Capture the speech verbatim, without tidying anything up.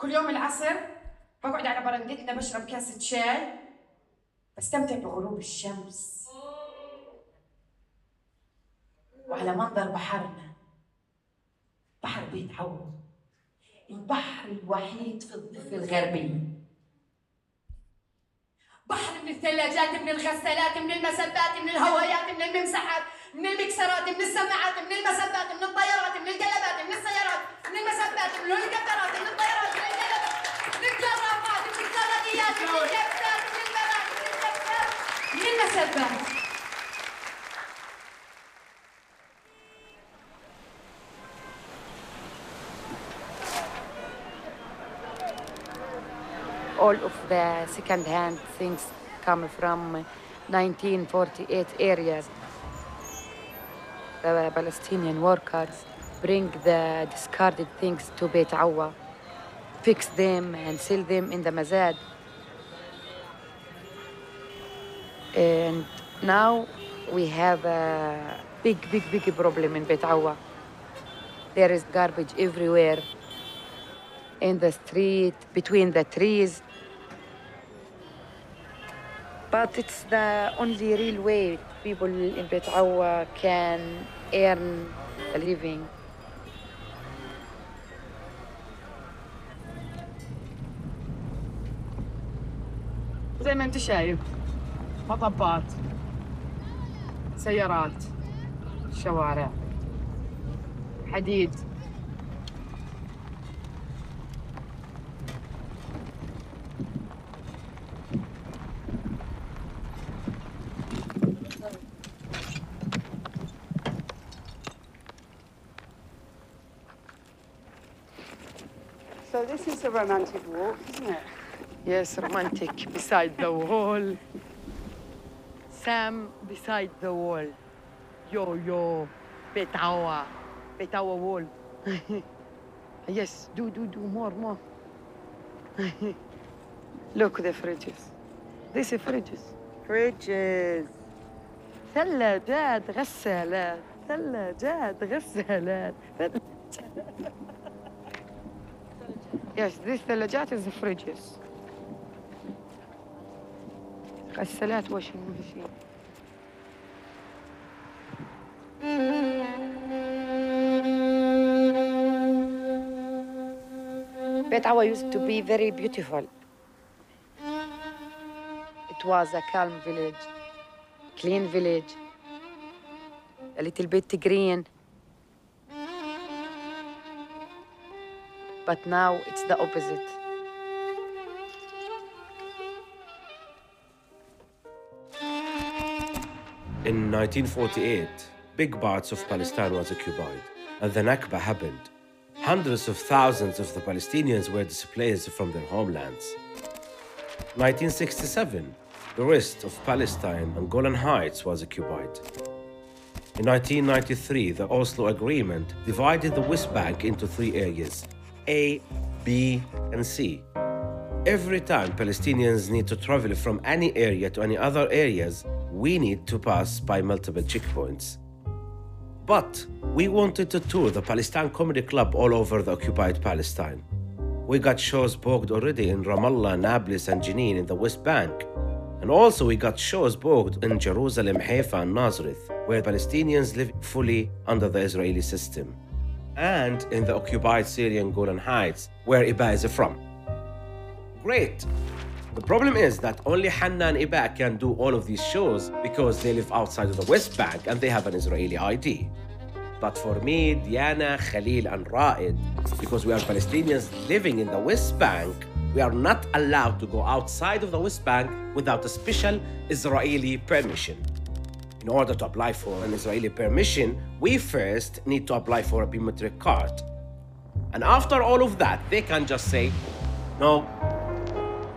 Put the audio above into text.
كل يوم العصر بقعد على برندتنا بشرب كاسة شاي، بستمتع بغروب الشمس وعلى منظر بحرنا، بحر بيت عوض، البحر الوحيد في الضفة الغربية. بحر من الثلاجات، من الغسالات، من المسبات، من الهوايات، من الممسحات، من المكسرات، من السماعات، من المسبات، من الطيارات، من القلبات، من السيارات، من المسبات، من الهليكوبترات، من الطيارات، من القلبات، من الكرافات، من الكراديات، من الكبسات، من البنات، من الكبسات، من المسبات. All of the second-hand things come from nineteen forty-eight areas. The Palestinian workers bring the discarded things to Beit Awa, fix them and sell them in the Mazad. And now we have a big, big, big problem in Beit Awa. There is garbage everywhere, in the street, between the trees. But it's the only real way people in Beit Awa can earn a living. زي ما انت شايف مطبات، سيارات، شوارع، حديد. So this is a romantic walk, isn't it? Yes, romantic beside the wall. Sam beside the wall. Yo, yo, Beit Awa, Beit Awa wall. Yes, do, do, do, more, more. Look, the fridges. This is fridges. Fridges. ثلاجات غسالات، ثلاجات غسالات. Yes, this ثلاجات is the fridges. غسالات washing machine. Beit Awa used to be very beautiful. It was a calm village, clean village, a little bit green. But now it's the opposite. In nineteen forty-eight, big parts of Palestine was occupied, and the Nakba happened. Hundreds of thousands of the Palestinians were displaced from their homelands. nineteen sixty-seven, the rest of Palestine and Golan Heights was occupied. In nineteen ninety-three, the Oslo Agreement divided the West Bank into three areas: A, B, and C. Every time Palestinians need to travel from any area to any other areas, we need to pass by multiple checkpoints. But we wanted to tour the Palestine Comedy Club all over the occupied Palestine. We got shows booked already in Ramallah, Nablus, and Jenin in the West Bank. And also we got shows booked in Jerusalem, Haifa, and Nazareth, where Palestinians live fully under the Israeli system. And in the occupied Syrian Golan Heights, where Iba is from. Great! The problem is that only Hanna and Iba can do all of these shows because they live outside of the West Bank and they have an Israeli I D. But for me, Diana, Khalil, and Ra'id, because we are Palestinians living in the West Bank, we are not allowed to go outside of the West Bank without a special Israeli permission. In order to apply for an Israeli permission, we first need to apply for a biometric card. And after all of that, they can just say, no,